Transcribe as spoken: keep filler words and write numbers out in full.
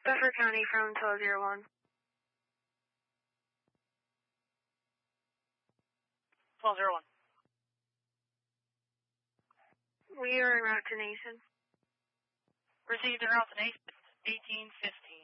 Bedford County from twelve oh one. twelve oh one. We are en route to Nason. Received en route to Nason, eighteen fifteen.